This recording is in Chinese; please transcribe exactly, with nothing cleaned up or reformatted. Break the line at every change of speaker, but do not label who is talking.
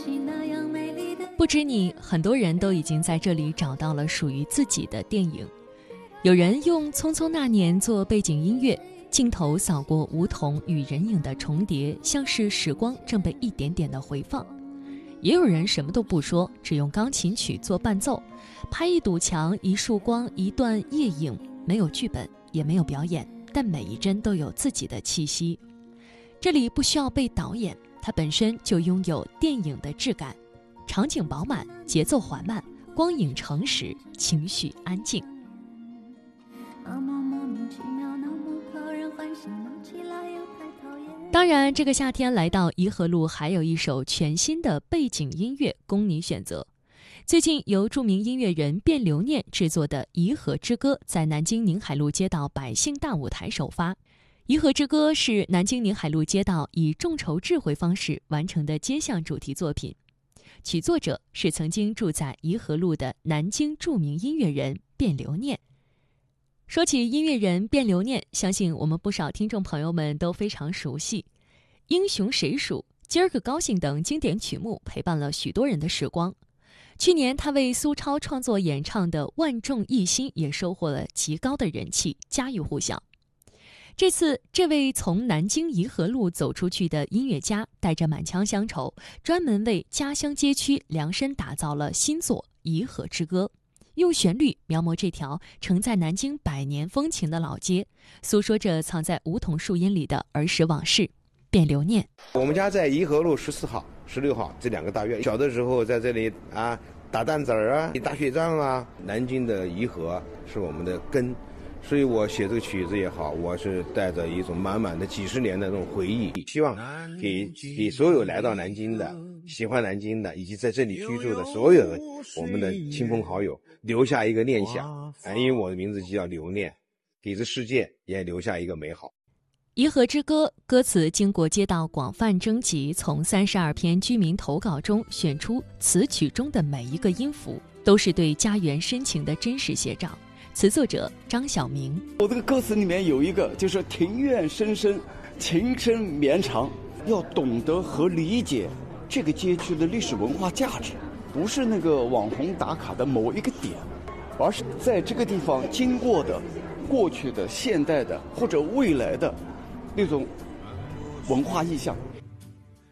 不止你，很多人都已经在这里找到了属于自己的电影。有人用《匆匆那年》做背景音乐，镜头扫过梧桐与人影的重叠，像是时光正被一点点的回放。也有人什么都不说，只用钢琴曲做伴奏，拍一堵墙、一束光、一段夜影，没有剧本，也没有表演，但每一帧都有自己的气息。这里不需要被导演，它本身就拥有电影的质感，场景饱满，节奏缓慢，光影诚实，情绪安静。当然，这个夏天来到颐和路，还有一首全新的背景音乐供你选择。最近由著名音乐人卞留念制作的《颐和之歌》在南京宁海路街道百姓大舞台首发。《颐和之歌》是南京宁海路街道以众筹智慧方式完成的街巷主题作品，曲作者是曾经住在颐和路的南京著名音乐人卞留念。说起音乐人卞留念，相信我们不少听众朋友们都非常熟悉。英雄谁属、今儿个高兴等经典曲目陪伴了许多人的时光。去年他为苏超创作演唱的《万众一心》也收获了极高的人气，家喻户晓。这次这位从南京颐和路走出去的音乐家带着满腔乡愁，专门为家乡街区量身打造了新作《颐和之歌》，用旋律描摹这条承载南京百年风情的老街，诉说着藏在梧桐树荫里的儿时往事。卞留念，
我们家在颐和路十四号、十六号这两个大院，小的时候在这里啊打蛋子儿啊、打雪仗啊。南京的颐和是我们的根，所以我写这个曲子也好，我是带着一种满满的几十年的这种回忆，希望给给所有来到南京的、喜欢南京的以及在这里居住的所有的我们的亲朋好友留下一个念想啊，因为我的名字就叫留念，给这世界也留下一个美好。
颐和之歌歌词经过街道广泛征集，从三十二篇居民投稿中选出词曲中的每一个音符，都是对家园深情的真实写照。词作者张晓明，
我这个歌词里面有一个就是庭院深深，情深绵长，要懂得和理解这个街区的历史文化价值，不是那个网红打卡的某一个点，而是在这个地方经过的过去的、现代的或者未来的那种文化意象，